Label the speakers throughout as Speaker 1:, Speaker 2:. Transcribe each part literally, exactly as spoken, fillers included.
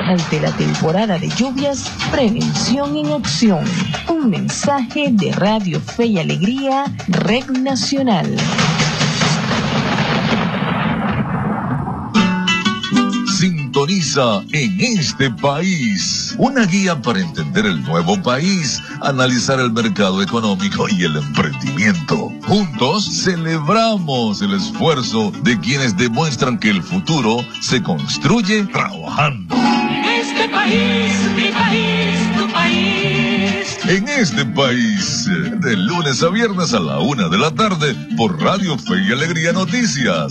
Speaker 1: Ante la temporada de lluvias, prevención en acción. Un mensaje de Radio Fe y Alegría, Red Nacional.
Speaker 2: Sintoniza En Este País, una guía para entender el nuevo país, analizar el mercado económico y el emprendimiento. Juntos celebramos el esfuerzo de quienes demuestran que el futuro se construye trabajando.
Speaker 3: Este país, mi país, tu país.
Speaker 2: En Este País, de lunes a viernes a la una de la tarde, por Radio Fe y Alegría Noticias.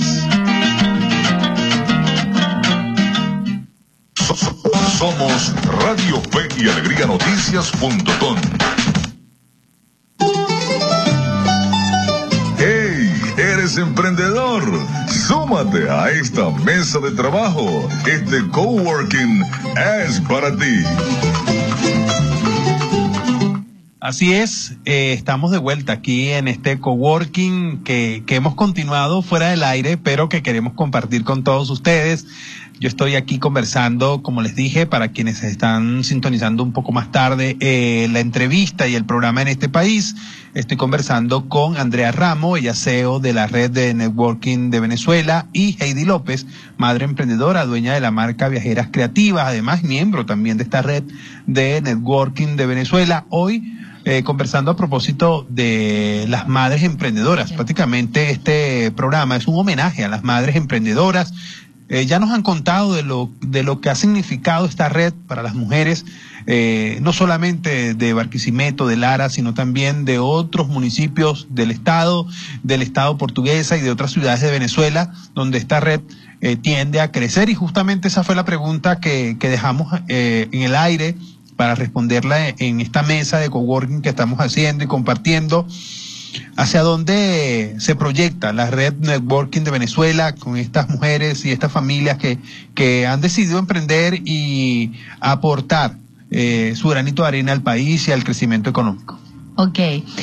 Speaker 2: Somos Radio Fe y Alegría Noticias punto com. ¡Hey! ¿Eres emprendedor? Súmate a esta mesa de trabajo. Este coworking es para ti.
Speaker 4: Así es, eh, estamos de vuelta aquí en este coworking que, que hemos continuado fuera del aire, pero que queremos compartir con todos ustedes. Yo estoy aquí conversando, como les dije, para quienes están sintonizando un poco más tarde, eh, la entrevista y el programa En Este País. Estoy conversando con Andrea Ramo, ella C E O de la Red de Networking de Venezuela, y Heidi López, madre emprendedora, dueña de la marca Viajeras Creativas, además miembro también de esta Red de Networking de Venezuela. Hoy, Eh, conversando a propósito de las madres emprendedoras. Sí. Prácticamente este programa es un homenaje a las madres emprendedoras. Eh, ya nos han contado de lo, de lo que ha significado esta red para las mujeres, eh, no solamente de Barquisimeto, de Lara, sino también de otros municipios del estado, del estado Portuguesa y de otras ciudades de Venezuela, donde esta red eh, tiende a crecer. Y justamente esa fue la pregunta que, que dejamos eh, en el aire para responderla en esta mesa de coworking que estamos haciendo y compartiendo. ¿Hacia dónde se proyecta la Red Networking de Venezuela con estas mujeres y estas familias que, que han decidido emprender y aportar eh, su granito de arena al país y al crecimiento económico?
Speaker 5: Ok,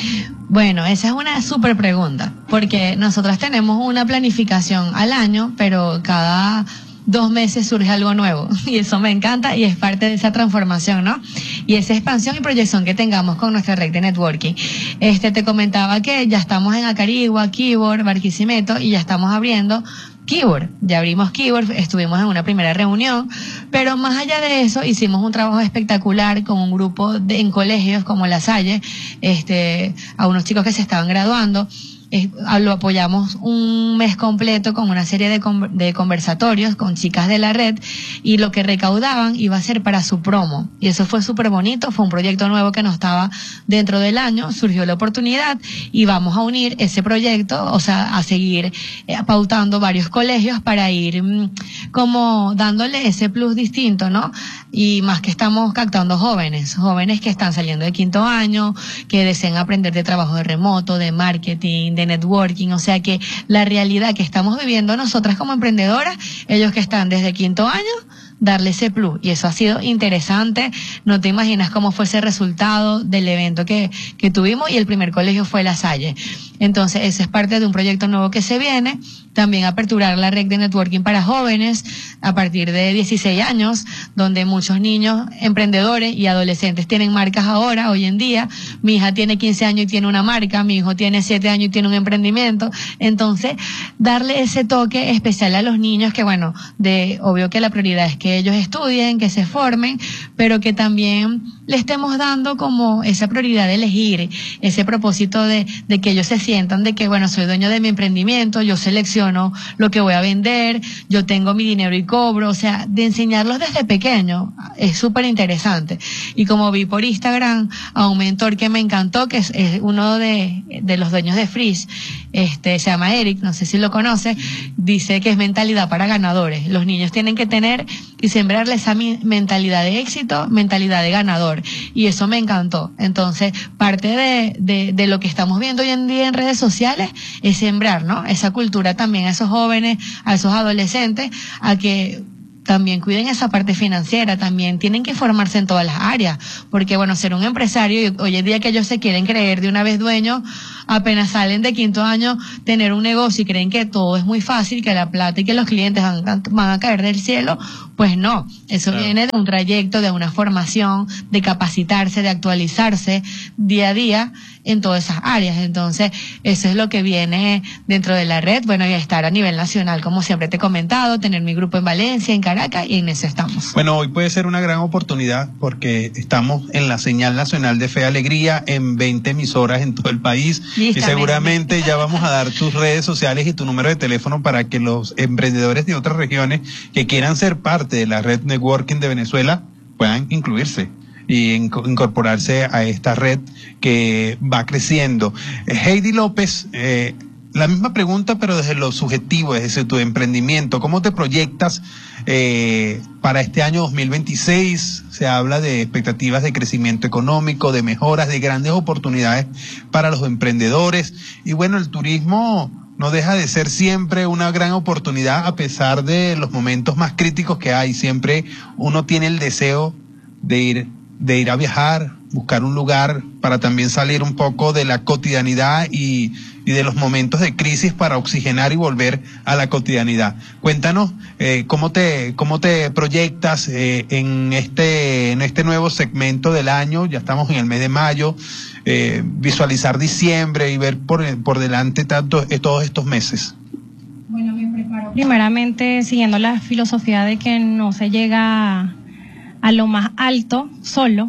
Speaker 5: bueno, esa es una súper pregunta, porque nosotras tenemos una planificación al año, pero cada dos meses surge algo nuevo, y eso me encanta y es parte de esa transformación, ¿no? Y esa expansión y proyección que tengamos con nuestra red de networking. Este, te comentaba que ya estamos en Acarigua, Quibor, Barquisimeto, y ya estamos abriendo Quibor. Ya abrimos Quibor, estuvimos en una primera reunión, pero más allá de eso, hicimos un trabajo espectacular con un grupo de, en colegios como La Salle, este, a unos chicos que se estaban graduando. Eh, lo apoyamos un mes completo con una serie de, con, de conversatorios con chicas de la red, y lo que recaudaban iba a ser para su promo, y eso fue súper bonito. Fue un proyecto nuevo que no estaba dentro del año, surgió la oportunidad y vamos a unir ese proyecto, o sea, a seguir eh, pautando varios colegios para ir mm, como dándole ese plus distinto, ¿no? Y más que estamos captando jóvenes, jóvenes que están saliendo de quinto año, que desean aprender de trabajo de remoto, de marketing, de networking, o sea que la realidad que estamos viviendo nosotras como emprendedoras, ellos que están desde quinto año, darle ese plus, y eso ha sido interesante. No te imaginas cómo fue ese resultado del evento que, que tuvimos, y el primer colegio fue La Salle. Entonces, ese es parte de un proyecto nuevo que se viene. También aperturar la red de networking para jóvenes a partir de dieciséis años, donde muchos niños emprendedores y adolescentes tienen marcas ahora, hoy en día. Mi hija tiene quince años y tiene una marca, mi hijo tiene siete años y tiene un emprendimiento. Entonces, darle ese toque especial a los niños, que bueno, de obvio que la prioridad es que ellos estudien, que se formen, pero que también le estemos dando como esa prioridad de elegir, ese propósito de, de que ellos se sientan de que, bueno, soy dueño de mi emprendimiento, yo selecciono lo que voy a vender, yo tengo mi dinero y cobro, o sea, de enseñarlos desde pequeño es súper interesante. Y como vi por Instagram a un mentor que me encantó, que es, es uno de, de los dueños de Freeze, este, se llama Eric, no sé si lo conoce, dice que es mentalidad para ganadores. Los niños tienen que tener y sembrarle esa mentalidad de éxito, mentalidad de ganador, y eso me encantó. Entonces, parte de, de, de lo que estamos viendo hoy en día en redes sociales es sembrar, ¿no?, esa cultura también a esos jóvenes, a esos adolescentes, a que también cuiden esa parte financiera, también tienen que formarse en todas las áreas, porque bueno, ser un empresario, hoy en día que ellos se quieren creer de una vez dueños, apenas salen de quinto año, tener un negocio y creen que todo es muy fácil, que la plata y que los clientes van, van a caer del cielo, Pues no, eso
Speaker 4: Claro.
Speaker 5: viene de un trayecto, de una formación, de capacitarse, de actualizarse día a día en todas esas áreas. Entonces, eso es lo que viene dentro de la red. Bueno, y estar a nivel nacional, como siempre te he comentado, tener mi grupo en Valencia, en Caracas, y en eso estamos.
Speaker 4: Bueno, hoy puede ser una gran oportunidad porque estamos en la señal nacional de Fe y Alegría en veinte emisoras en todo el país.
Speaker 5: Lista,
Speaker 4: y seguramente ya vamos a dar tus redes sociales y tu número de teléfono para que los emprendedores de otras regiones que quieran ser parte de la red Networking de Venezuela puedan incluirse y inco- incorporarse a esta red que va creciendo. Eh, Heidi López, eh, la misma pregunta, pero desde lo subjetivo, desde tu emprendimiento. ¿Cómo te proyectas eh, para este año dos mil veintiséis? Se habla de expectativas de crecimiento económico, de mejoras, de grandes oportunidades para los emprendedores. Y bueno, el turismo no deja de ser siempre una gran oportunidad a pesar de los momentos más críticos que hay. Siempre uno tiene el deseo de ir, de ir a viajar, buscar un lugar para también salir un poco de la cotidianidad y, y de los momentos de crisis para oxigenar y volver a la cotidianidad. Cuéntanos eh, cómo te cómo te proyectas eh, en este en este nuevo segmento del año. Ya estamos en el mes de mayo. Eh, visualizar diciembre y ver por por delante tanto eh, todos estos meses.
Speaker 6: Bueno, me preparo primeramente siguiendo la filosofía de que no se llega a lo más alto solo.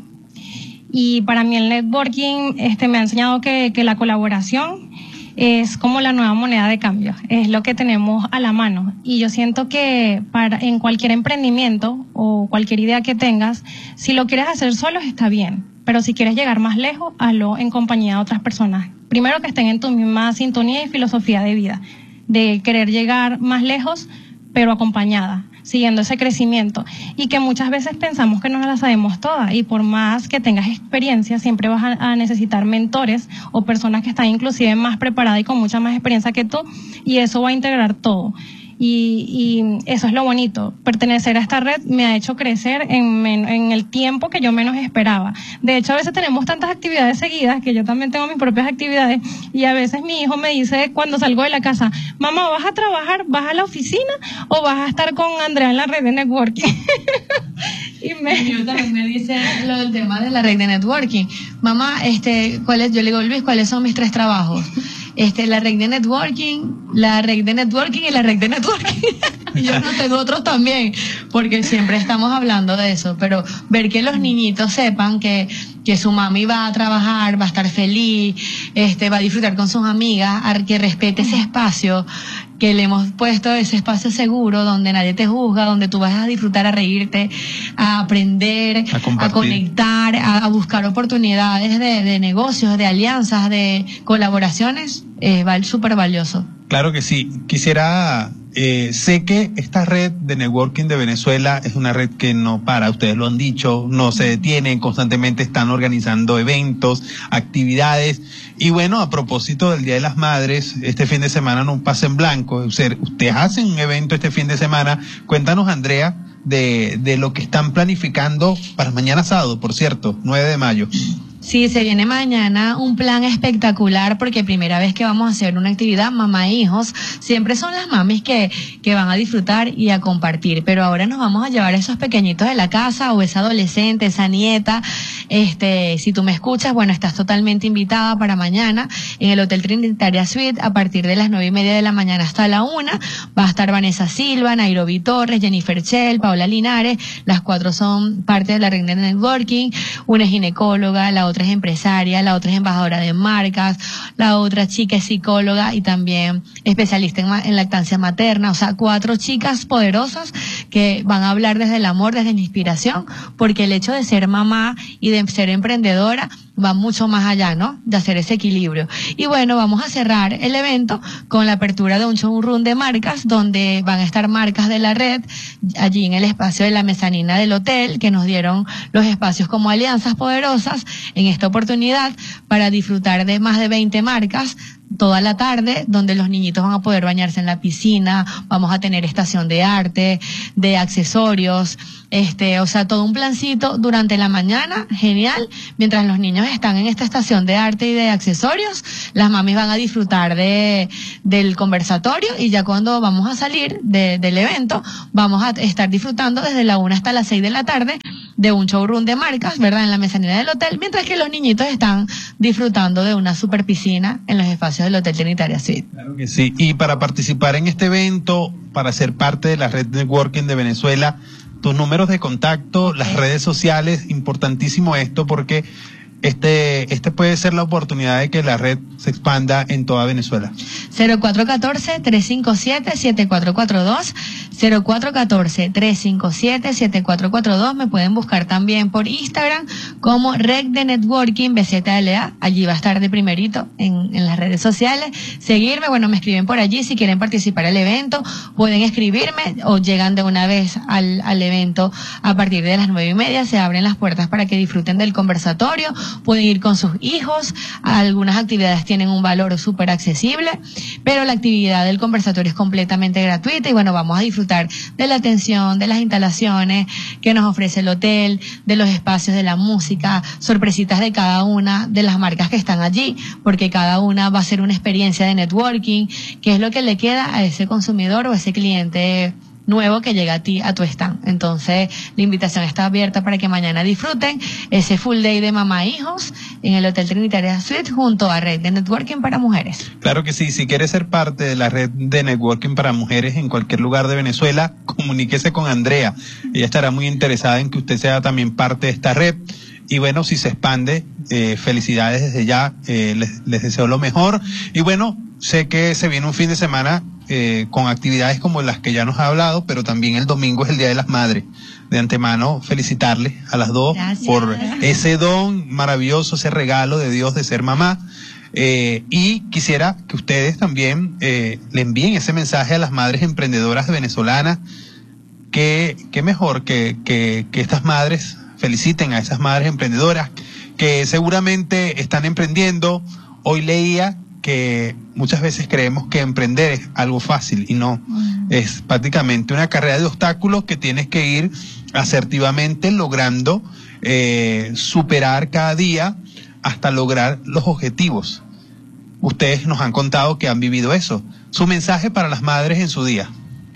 Speaker 6: Y para mí el networking este, me ha enseñado que, que la colaboración es como la nueva moneda de cambio, es lo que tenemos a la mano. Y yo siento que para en cualquier emprendimiento o cualquier idea que tengas, si lo quieres hacer solo está bien, pero si quieres llegar más lejos, hazlo en compañía de otras personas. Primero que estén en tu misma sintonía y filosofía de vida, de querer llegar más lejos, pero acompañada, siguiendo ese crecimiento, y que muchas veces pensamos que no nos la sabemos todas, y por más que tengas experiencia, siempre vas a, a necesitar mentores o personas que están inclusive más preparadas y con mucha más experiencia que tú, y eso va a integrar todo. Y, y eso es lo bonito. Pertenecer a esta red me ha hecho crecer en, men- en el tiempo que yo menos esperaba. De hecho, a veces tenemos tantas actividades seguidas, que yo también tengo mis propias actividades, y a veces mi hijo me dice cuando salgo de la casa: mamá, ¿vas a trabajar? ¿Vas a la oficina? ¿O vas a estar con Andrea en la red de networking? Y me...
Speaker 5: Yo también me dice lo del tema de la red de networking. Mamá, este, ¿cuál es? Yo le digo, Luis, ¿cuáles son mis tres trabajos? Este, la red de networking, la red de networking y la red de networking. Y yo no tengo otros también, porque siempre estamos hablando de eso. Pero ver que los niñitos sepan que, que su mami va a trabajar, va a estar feliz, este, va a disfrutar con sus amigas, a- que respete ese espacio, que le hemos puesto ese espacio seguro donde nadie te juzga, donde tú vas a disfrutar, a reírte, a aprender,
Speaker 4: A
Speaker 5: a,
Speaker 4: compartir.
Speaker 5: conectar, a, a buscar oportunidades de, de negocios, de alianzas, de colaboraciones, es val, súper valioso.
Speaker 4: Claro que sí. Quisiera, eh, sé que esta red de networking de Venezuela es una red que no para, ustedes lo han dicho, no se detienen, constantemente están organizando eventos, actividades. Y bueno, a propósito del Día de las Madres, este fin de semana no pasa en blanco. Ustedes, ustedes hacen un evento este fin de semana. Cuéntanos, Andrea, de, de lo que están planificando para mañana sábado, por cierto, nueve de mayo.
Speaker 5: Sí, se viene mañana un plan espectacular porque primera vez que vamos a hacer una actividad mamá e hijos, siempre son las mamis que, que van a disfrutar y a compartir, pero ahora nos vamos a llevar a esos pequeñitos de la casa o esa adolescente, esa nieta, este, si tú me escuchas, bueno, estás totalmente invitada para mañana en el Hotel Trinitaria Suite a partir de las nueve y media de la mañana hasta la una, va a estar Vanessa Silva, Nairobi Torres, Jennifer Chell, Paula Linares, las cuatro son parte de la red de networking, una es ginecóloga, la otra es empresaria, la otra es embajadora de marcas, la otra chica es psicóloga y también especialista en, ma- en lactancia materna, o sea, cuatro chicas poderosas que van a hablar desde el amor, desde la inspiración, porque el hecho de ser mamá y de ser emprendedora va mucho más allá, ¿no? De hacer ese equilibrio. Y bueno, vamos a cerrar el evento con la apertura de un showroom de marcas, donde van a estar marcas de la red, allí en el espacio de la mezanina del hotel, que nos dieron los espacios como alianzas poderosas en esta oportunidad para disfrutar de más de veinte marcas, toda la tarde, donde los niñitos van a poder bañarse en la piscina, vamos a tener estación de arte, de accesorios, este, o sea, todo un plancito durante la mañana, genial, mientras los niños están en esta estación de arte y de accesorios, las mamis van a disfrutar de, del conversatorio, y ya cuando vamos a salir de, del evento, vamos a estar disfrutando desde la una hasta las seis de la tarde de un showroom de marcas, ¿verdad?, en la mezanina del hotel, mientras que los niñitos están disfrutando de una super piscina en los espacios del Hotel Trinitaria Suite.
Speaker 4: Claro que sí. Y para participar en este evento, para ser parte de la red Networking de Venezuela, tus números de contacto, las redes sociales, importantísimo esto, porque este este puede ser la oportunidad de que la red se expanda en toda Venezuela.
Speaker 5: cero cuatro uno cuatro, tres cinco siete, siete cuatro cuatro dos, cero cuatro uno cuatro, tres cinco siete, siete cuatro cuatro dos. Me pueden buscar también por Instagram como Red de Networking B Z L A. Allí va a estar de primerito en, en las redes sociales. Seguirme, bueno, me escriben por allí si quieren participar del evento. Pueden escribirme o llegan de una vez al, al evento a partir de las nueve y media. Se abren las puertas para que disfruten del conversatorio. Pueden ir con sus hijos. Algunas actividades tienen un valor súper accesible, pero la actividad del conversatorio es completamente gratuita, y bueno, vamos a disfrutar de la atención, de las instalaciones que nos ofrece el hotel, de los espacios de la música, sorpresitas de cada una de las marcas que están allí, porque cada una va a ser una experiencia de networking, que es lo que le queda a ese consumidor o ese cliente nuevo que llega a ti, a tu stand. Entonces, la invitación está abierta para que mañana disfruten ese full day de mamá e hijos en el Hotel Trinitaria Suite junto a Red de Networking para Mujeres.
Speaker 4: Claro que sí. Si quieres ser parte de la Red de Networking para Mujeres en cualquier lugar de Venezuela, comuníquese con Andrea. Ella estará muy interesada en que usted sea también parte de esta red. Y bueno, si se expande, eh, felicidades desde ya, eh, les, les deseo lo mejor. Y bueno, sé que se viene un fin de semana eh, con actividades como las que ya nos ha hablado, pero también el domingo es el Día de las Madres. De antemano, felicitarles a las dos
Speaker 5: Gracias.
Speaker 4: Por ese don maravilloso, ese regalo de Dios de ser mamá. Eh, y quisiera que ustedes también eh, le envíen ese mensaje a las madres emprendedoras venezolanas, que, que mejor que, que, que estas madres feliciten a esas madres emprendedoras que seguramente están emprendiendo. Hoy leía que muchas veces creemos que emprender es algo fácil, y no, es prácticamente una carrera de obstáculos que tienes que ir asertivamente logrando eh, superar cada día hasta lograr los objetivos. Ustedes nos han contado que han vivido eso. Su mensaje para las madres en su día.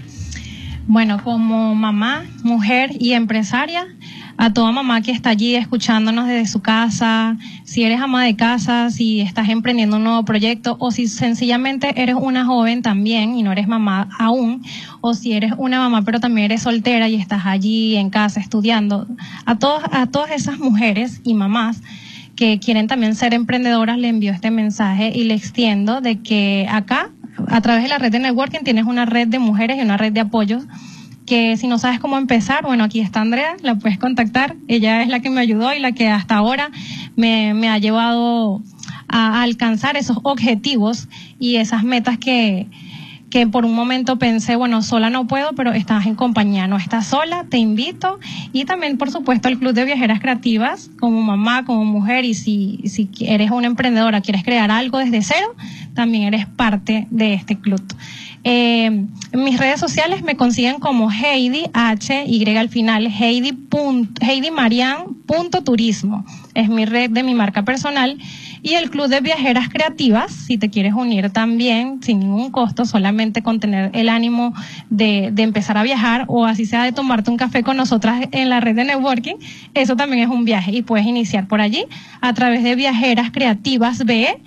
Speaker 6: Bueno, como mamá, mujer y empresaria, a toda mamá que está allí escuchándonos desde su casa, si eres ama de casa, si estás emprendiendo un nuevo proyecto, o si sencillamente eres una joven también y no eres mamá aún, o si eres una mamá pero también eres soltera y estás allí en casa estudiando, a todas, a todas esas mujeres y mamás que quieren también ser emprendedoras, le envío este mensaje y le extiendo de que acá, a través de la red de networking, tienes una red de mujeres y una red de apoyo, que si no sabes cómo empezar, bueno, aquí está Andrea, la puedes contactar. Ella es la que me ayudó y la que hasta ahora me, me ha llevado a alcanzar esos objetivos y esas metas que, que por un momento pensé, bueno, sola no puedo, pero estás en compañía, no estás sola, te invito. Y también, por supuesto, el Club de Viajeras Creativas, como mamá, como mujer, y si, si eres una emprendedora, quieres crear algo desde cero, también eres parte de este club. Eh, en mis redes sociales me consiguen como Heidi, H, Y al final, Heidi, punto, Heidi Marian punto turismo. Es mi red de mi marca personal. Y el Club de Viajeras Creativas, si te quieres unir también, sin ningún costo, solamente con tener el ánimo de, de empezar a viajar, o así sea de tomarte un café con nosotras en la red de networking, eso también es un viaje y puedes iniciar por allí a través de Viajeras Creativas B E.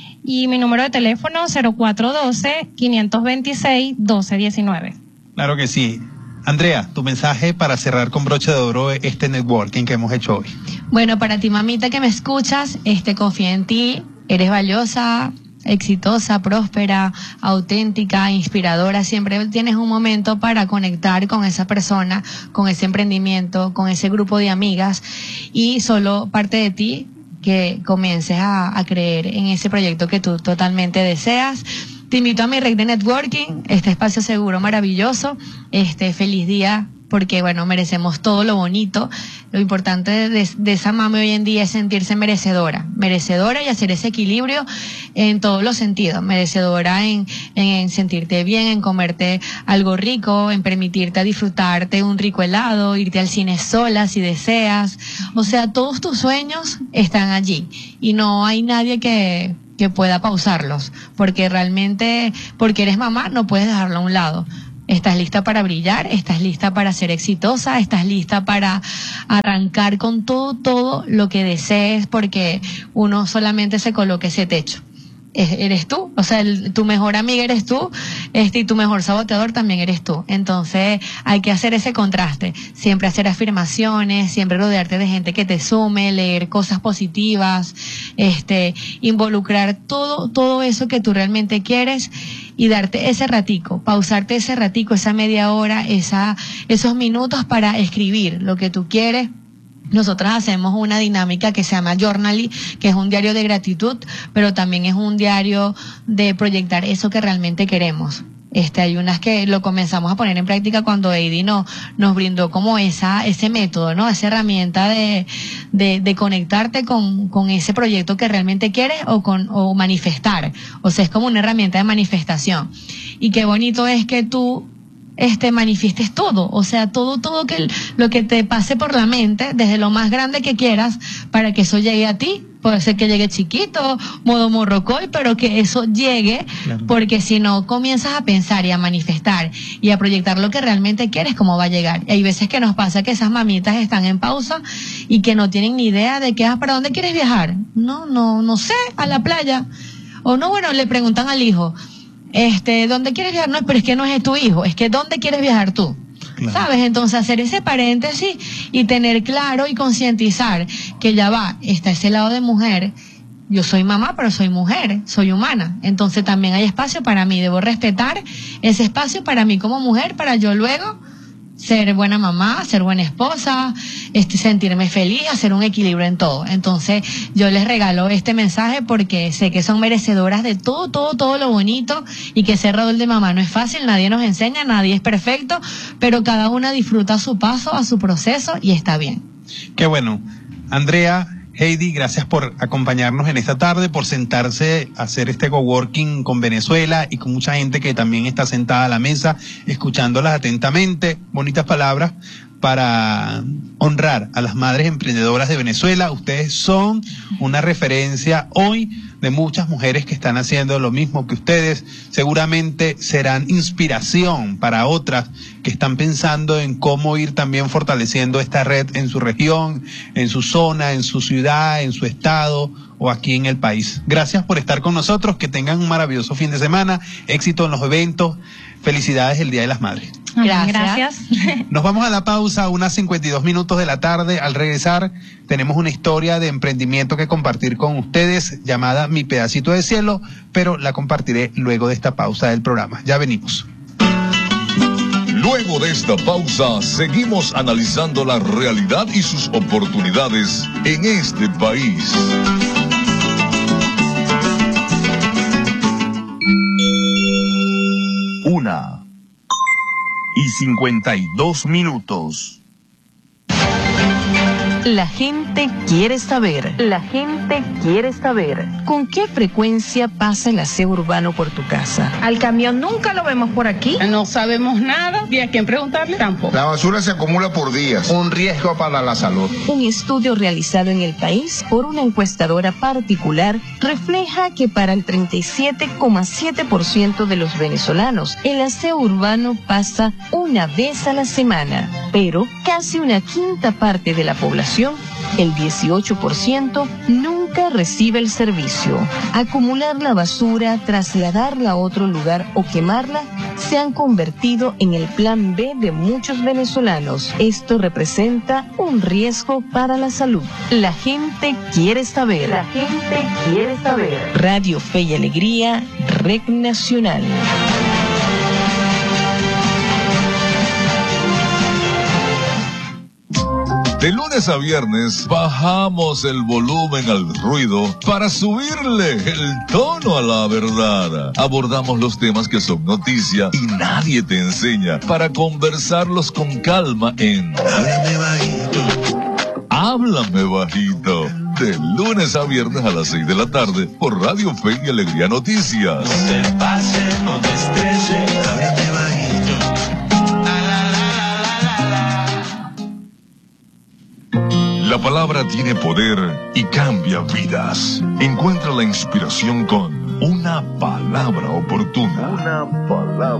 Speaker 6: Y mi número de teléfono cero cuatro uno dos, cinco dos seis, uno dos uno nueve.
Speaker 4: Claro que sí. Andrea, tu mensaje para cerrar con broche de oro este networking que hemos hecho hoy.
Speaker 5: Bueno, para ti, mamita, que me escuchas, este, confía en ti, eres valiosa, exitosa, próspera, auténtica, inspiradora. Siempre tienes un momento para conectar con esa persona, con ese emprendimiento, con ese grupo de amigas, y solo parte de ti que comiences a, a creer en ese proyecto que tú totalmente deseas. Te invito a mi red de networking, este espacio seguro maravilloso. Este, feliz día porque bueno, merecemos todo lo bonito. Lo importante de, de esa mami hoy en día es sentirse merecedora, merecedora y hacer ese equilibrio en todos los sentidos, merecedora en, en, en sentirte bien, en comerte algo rico, en permitirte disfrutarte un rico helado, irte al cine sola si deseas, o sea, todos tus sueños están allí y no hay nadie que, que pueda pausarlos, porque realmente, porque eres mamá, no puedes dejarlo a un lado. Estás lista para brillar, estás lista para ser exitosa, estás lista para arrancar con todo, todo lo que desees, porque uno solamente se coloca ese techo. Eres tú, o sea, el, tu mejor amiga eres tú, este, y tu mejor saboteador también eres tú. Entonces hay que hacer ese contraste, siempre hacer afirmaciones, siempre rodearte de gente que te sume, leer cosas positivas, este, involucrar todo, todo eso que tú realmente quieres y darte ese ratico, pausarte ese ratico, esa media hora, esa, esos minutos para escribir lo que tú quieres. Nosotras hacemos una dinámica que se llama Journaly, que es un diario de gratitud, pero también es un diario de proyectar eso que realmente queremos. Este, hay unas que lo comenzamos a poner en práctica cuando Heidi no, nos brindó como esa, ese método, ¿no? Esa herramienta de, de, de conectarte con, con ese proyecto que realmente quieres o con, o manifestar. O sea, es como una herramienta de manifestación. Y qué bonito es que tú, este, manifiestes todo, o sea, todo, todo que lo que te pase por la mente, desde lo más grande que quieras, para que eso llegue a ti. Puede ser que llegue chiquito, modo morrocoy, pero que eso llegue, claro. Porque si no comienzas a pensar y a manifestar y a proyectar lo que realmente quieres, ¿cómo va a llegar? Y hay veces que nos pasa que esas mamitas están en pausa y que no tienen ni idea de que, ah, ¿para dónde quieres viajar? No, no, no sé, a la playa. O no, bueno, le preguntan al hijo, Este, ¿dónde quieres viajar? No, pero es que no es tu hijo, es que ¿dónde quieres viajar tú? Claro. ¿Sabes? Entonces hacer ese paréntesis y tener claro y concientizar que ya va, está ese lado de mujer, yo soy mamá, pero soy mujer, soy humana, entonces también hay espacio para mí, debo respetar ese espacio para mí como mujer, para yo luego ser buena mamá, ser buena esposa, este, sentirme feliz, hacer un equilibrio en todo. Entonces yo les regalo este mensaje porque sé que son merecedoras de todo, todo, todo lo bonito y que ese rol de mamá no es fácil, nadie nos enseña, nadie es perfecto, pero cada una disfruta a su paso, a su proceso y está bien.
Speaker 4: Qué bueno. Andrea, Heidi, gracias por acompañarnos en esta tarde, por sentarse a hacer este coworking con Venezuela y con mucha gente que también está sentada a la mesa, escuchándolas atentamente. Bonitas palabras para honrar a las madres emprendedoras de Venezuela. Ustedes son una referencia hoy de muchas mujeres que están haciendo lo mismo que ustedes. Seguramente serán inspiración para otras que están pensando en cómo ir también fortaleciendo esta red en su región, en su zona, en su ciudad, en su estado o aquí en el país. Gracias por estar con nosotros, que tengan un maravilloso fin de semana, éxito en los eventos, felicidades el Día de las Madres.
Speaker 6: Gracias. Gracias.
Speaker 4: Nos vamos a la pausa, unas cincuenta y dos minutos de la tarde. Al regresar tenemos una historia de emprendimiento que compartir con ustedes llamada Mi Pedacito de Cielo, pero la compartiré luego de esta pausa del programa. Ya venimos.
Speaker 2: Luego de esta pausa, seguimos analizando la realidad y sus oportunidades en este país.
Speaker 7: Una y cincuenta y dos minutos.
Speaker 1: La gente quiere saber. La gente quiere saber. ¿Con qué frecuencia pasa el aseo urbano por tu casa?
Speaker 8: Al camión nunca lo vemos por aquí.
Speaker 9: No sabemos nada y a quién preguntarle tampoco.
Speaker 10: La basura se acumula por días. Un riesgo para la salud.
Speaker 1: Un estudio realizado en el país por una encuestadora particular refleja que para el treinta y siete coma siete por ciento de los venezolanos el aseo urbano pasa una vez a la semana, pero casi una quinta parte de la población, el dieciocho por ciento, nunca recibe el servicio. Acumular la basura, trasladarla a otro lugar o quemarla se han convertido en el plan B de muchos venezolanos. Esto representa un riesgo para la salud. La gente quiere saber. La gente quiere saber. Radio Fe y Alegría, Red Nacional.
Speaker 2: De lunes a viernes bajamos el volumen al ruido para subirle el tono a la verdad. Abordamos los temas que son noticia y nadie te enseña para conversarlos con calma en Háblame Bajito. Háblame Bajito. De lunes a viernes a las seis de la tarde por Radio Fe y Alegría Noticias.
Speaker 3: No te pases, no te estreses, háblame bajito. La, la, la, la, la, la.
Speaker 2: La palabra tiene poder y cambia vidas. Encuentra la inspiración con una palabra oportuna. Una palabra